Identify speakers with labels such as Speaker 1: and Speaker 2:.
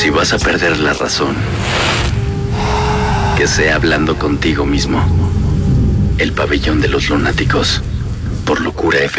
Speaker 1: Si vas a perder la razón, que sea hablando contigo mismo. El pabellón de los lunáticos, por locura FM.